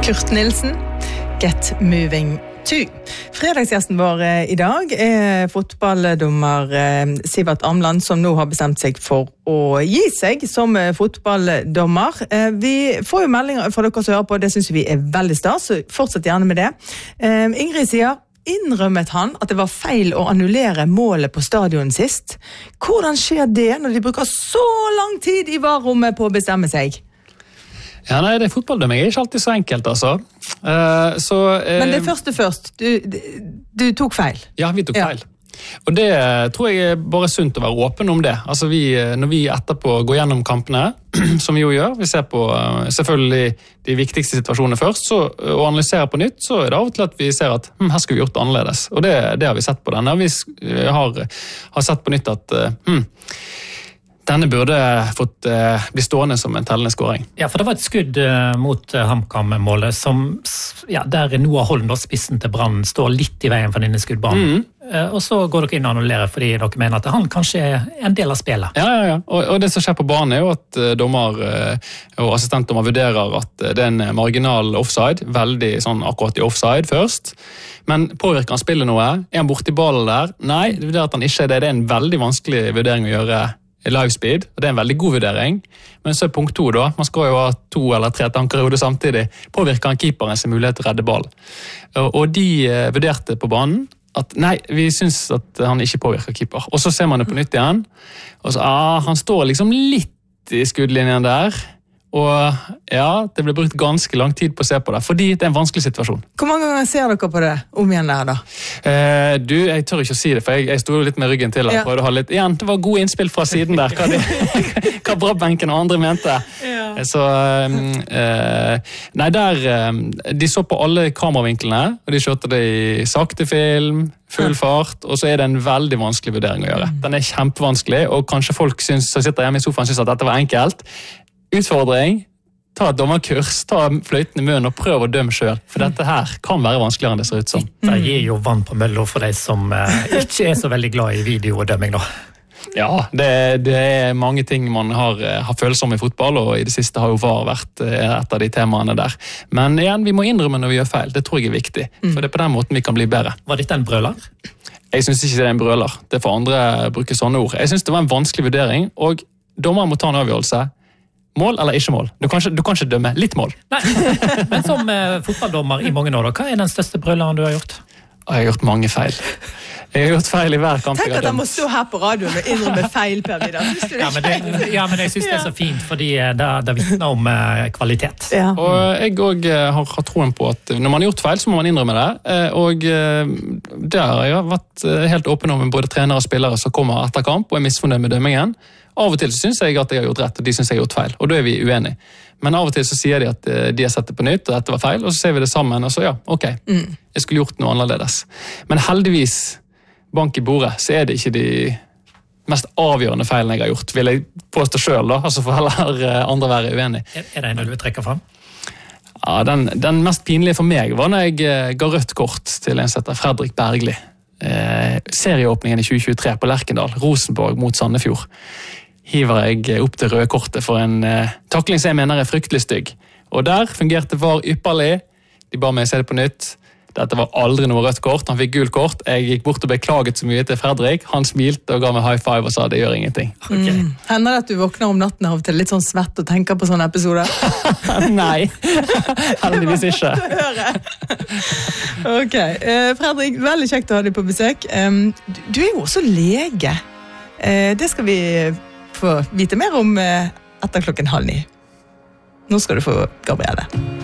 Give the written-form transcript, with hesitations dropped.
Kurt Nilsen, Get Moving To. Fredagsgjesten vår I dag fotballdommer Sivert Amland, som nå har bestemt seg for å gi seg som fotballdommer. Vi får jo meldinger fra dere som hører på, det synes vi veldig stas, så fortsett gjerne med det. Ingrid sier, innrømmet han at det var feil å annullere målet på stadion sist? Hvordan skjer det når de bruker så lang tid I varrommet på å bestemme seg? Ja, nei, det fotballdømming ikke alltid så enkelt, altså. Men det først. Du tok feil. Ja, vi tok feil. Og det tror jeg bare sunt å være åpen om det. Altså når vi etterpå går gjennom kampene, som vi jo gjør, vi ser på selvfølgelig de viktigste situasjonene først, og analyserer på nytt, så det av og til at vi ser at her skulle vi gjort det annerledes. Og det har vi sett på denne. Vi har sett på nytt at denne burde fått bli stående som en tellende skåring. Ja, for det var et skudd mot HamKam-målet som, der Noah Holm, spissen til Brann, står litt I veien for denne skuddbanen. Og så går dere inn og annullerer fordi dere mener at han kanskje en del av spillet. Ja. Og det som skjer på banen jo at dommer og assistentdommer vurderer at det en marginal offside, veldig sånn akkurat I offside først. Men påvirker han spillet noe? Han borti ballen der? Nei, det vurderer at han ikke det. Det en veldig vanskelig vurdering å gjøre livespeed, og det en veldig god vurdering. Men så punkt 2 da, man skal jo ha 2 eller 3 tanker I hodet samtidig, påvirker han keeperen sin mulighet til å redde ball. Og de vurderte på banen at nei, vi synes at han ikke påvirker keeper. Og så ser man det på nytt igjen, og så, han står liksom litt I skuddlinjen der, og ja, det ble brukt ganske lang tid på å se på det, fordi det en vanskelig situasjon. Hvor mange ganger ser dere på det om igjen der da? Jeg tør ikke å si det, for jeg stod litt med ryggen til og prøvde å ha litt, igjen, det var god innspill fra siden der, hva Brabbenken og andre mente. Så, nei, de så på alle kameravinklene, og de kjørte det I saktefilm, full fart, og så det en veldig vanskelig vurdering å gjøre. Den kjempevanskelig, og kanskje folk som sitter hjemme I sofaen synes at dette var enkelt. Utfordring, ta et dommerkurs, ta fløyten I munnen og prøv å dømme selv, for dette her kan være vanskeligere enn det ser ut som. Det gir jo vann på mølla for deg som ikke så veldig glad I videodømming da. Ja, det mange ting man har følelser om I fotball, og I det siste har jo VAR vært et av de temaene der. Men igjen, vi må innrømme når vi gjør feil, det tror jeg viktig, for det på den måten vi kan bli bedre. Var dette en brøler? Jeg synes ikke det en brøler, det får andre bruke sånne ord. Jeg synes det var en vanskelig vurdering, og dommer må ta en avgjørelse. Mål eller ikke mål? Du kan ikke dømme litt mål. Nei, men som fotballdommer I mange år, hva den største brølleren du har gjort? Jeg har gjort mange feil. Jeg har gjort feil I hver kamp. Tenk at jeg må stå her på radioen og innrømme feil, Per Vidar. Men jeg synes det så fint, fordi det vittner om kvalitet. Ja. Og jeg også har troen på at når man har gjort feil, så må man innrømme det. Og der har jeg vært helt åpen om både trenere og spillere som kommer etter kamp, og misfornøyd med dømmingen. Av og til så synes jeg at jeg har gjort rett, og de synes jeg har gjort feil, og da vi uenige. Men av og til så sier de at de har sett det på nytt, og dette var feil, og så ser vi det sammen, og så ok, jeg skulle gjort noe annerledes. Men heldigvis, bank I bordet, så det ikke de mest avgjørende feilene jeg har gjort, vil jeg påstå selv da, altså for heller andre være uenige. Det en du vil trekke frem? Ja, den mest pinlige for meg var når jeg ga rødt kort til en som heter Fredrik Bergli. Serieåpningen I 2023 på Lerkendal, Rosenborg mot Sandefjord. Hiver jeg opp til røde kortet for en takling som jeg mener fryktelig stygg. Og der fungerte VAR ypperlig. De ba meg se det på nytt. Dette var aldri noe rødt kort. Han fikk gul kort. Jeg gikk bort og beklaget så mye til Fredrik. Han smilte og ga meg high five og sa det gjør ingenting. Okay. Hender det at du våkner om natten av til litt sånn svett og tenker på sånne episoder? Nei, heldigvis ikke. Ok, Fredrik, veldig kjekt å ha deg på besøk. Du jo også lege. Det skal vi få vite mer om etter 8:30. Nå skal du få Gabrielle.